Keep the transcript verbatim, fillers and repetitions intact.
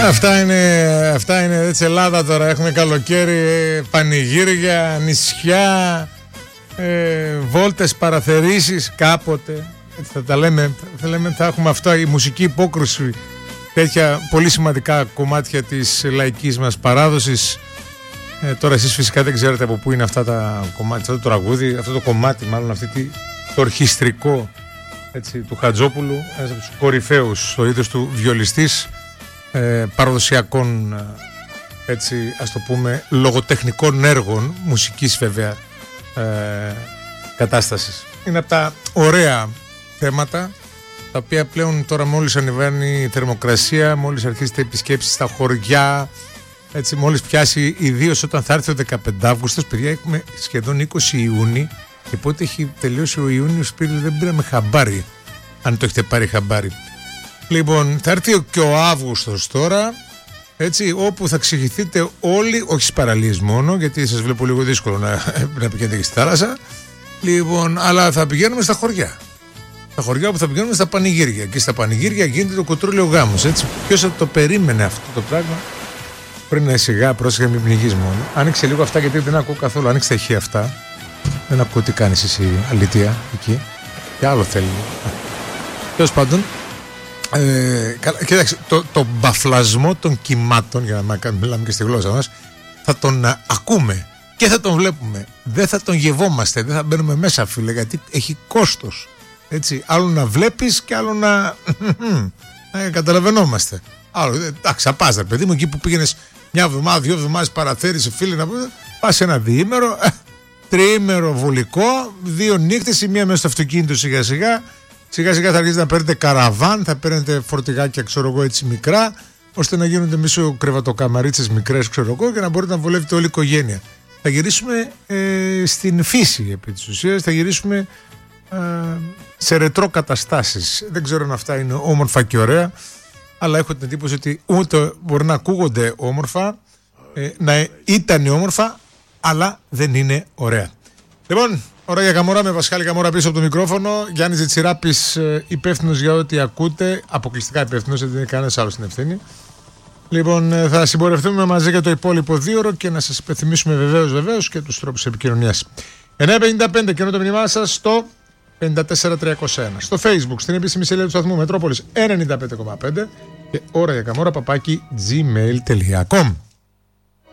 Αυτά είναι, αυτά είναι έτσι Ελλάδα τώρα. Έχουμε καλοκαίρι, πανηγύρια, νησιά, ε, βόλτες, παραθερήσεις κάποτε. Έτσι θα τα λέμε, θα, λέμε, θα έχουμε αυτά, η μουσική υπόκριση, τέτοια πολύ σημαντικά κομμάτια της λαϊκής μας παράδοσης. Ε, τώρα εσείς φυσικά δεν ξέρετε από πού είναι αυτά τα κομμάτια, αυτό το τραγούδι, αυτό το κομμάτι μάλλον, αυτή τη, το ορχιστρικό, έτσι, του Χατζόπουλου, ένας από τους κορυφαίους στο είδος του βιολιστής, ε, παραδοσιακών, έτσι, ας το πούμε, λογοτεχνικών έργων, μουσικής βέβαια ε, κατάστασης. Είναι από τα ωραία θέματα, τα οποία πλέον τώρα μόλις ανεβαίνει η θερμοκρασία, μόλις αρχίσετε επισκέψεις στα χωριά, έτσι, μόλις πιάσει, ιδίως όταν θα έρθει ο δεκαπέντε Αυγούστος, παιδιά, έχουμε σχεδόν είκοσι Ιούνιου και πότε έχει τελειώσει ο Ιούνιος, πήρε, δεν πήραμε χαμπάρι, αν το έχετε πάρει χαμπάρι. Λοιπόν, θα έρθει και ο Αύγουστος τώρα, έτσι, όπου θα ξηγηθείτε όλοι, όχι στις παραλίες μόνο, γιατί σας βλέπω λίγο δύσκολο να, να πηγαίνετε και στη θάλασσα, λοιπόν, αλλά θα πηγαίνουμε στα χωριά. Τα χωριά που θα πηγαίνουμε στα πανηγύρια. Και στα πανηγύρια γίνεται το κοτρόλιο γάμος, έτσι. Ποιος θα το περίμενε αυτό το πράγμα? Πριν σιγά, πρόσεχε, μην πνιγείς μόνο. Άνοιξε λίγο αυτά, γιατί δεν ακούω καθόλου. Άνοιξε τα ηχεία αυτά. Δεν ακούω τι κάνεις εσύ, αλήθεια, εκεί. Και άλλο θέλει. Τέλος πάντων, ε, κοίταξε, το, το μπαφλασμό των κυμάτων, για να μιλάμε και στη γλώσσα μας, θα τον α, ακούμε και θα τον βλέπουμε. Δεν θα τον γευόμαστε, δεν θα μπαίνουμε μέσα, φίλε, γιατί έχει κόστος. Έτσι, άλλο να βλέπεις και άλλο να ε, καταλαβαίνόμαστε. Άλλο, εντάξει, απάς, παιδί μου, εκεί που πήγαινες μια εβδομάδα, δύο εβδομάδες παραθέρισε, φίλε, να πας ένα διήμερο, ε, τριήμερο βολικό, δύο νύχτες, η μία μέσα στο αυτοκίνητο σιγά σιγά. Σιγά σιγά θα αρχίσετε να παίρνετε καραβάν, θα παίρνετε φορτηγάκια, ξέρω εγώ, έτσι μικρά, ώστε να γίνονται μισό κρεβατοκαμαρίτσες μικρές, ξέρω εγώ, και να μπορείτε να βολεύετε όλη η οικογένεια. Θα γυρίσουμε ε, στην φύση, επί της ουσίας, θα γυρίσουμε ε, σε ρετρό καταστάσεις. Δεν ξέρω αν αυτά είναι όμορφα και ωραία, αλλά έχω την εντύπωση ότι ούτε μπορεί να ακούγονται όμορφα, ε, να ήταν όμορφα, αλλά δεν είναι ωραία. Λοιπόν, ωραία για Καμόρα, με Πασχάλη Καμόρα πίσω από το μικρόφωνο. Γιάννης Ζετσιράπης, υπεύθυνος για ό,τι ακούτε. Αποκλειστικά υπεύθυνος, δεν είναι κανένας άλλος στην ευθύνη. Λοιπόν, θα συμπορευτούμε μαζί για το υπόλοιπο δύο ώρο και να σας υπενθυμίσουμε βεβαίως, βεβαίως και τους τρόπους επικοινωνίας. εννιά πενήντα πέντε και ενώ το μήνυμά σας στο πέντε τέσσερα τριακόσια ένα. Στο Facebook, στην επίσημη σελίδα του σταθμού Μετρόπολης ενενήντα πέντε κόμμα πέντε και ώρα για Καμόρα παπάκι gmail τελεία com.